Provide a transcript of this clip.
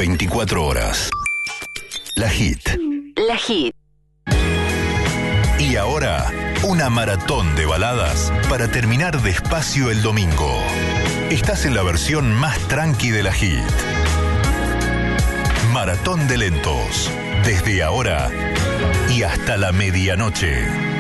24 horas. La Hit. La Hit. Y ahora, una maratón de baladas para terminar despacio el domingo. Estás en la versión más tranqui de la Hit. Maratón de lentos. Desde ahora y hasta la medianoche.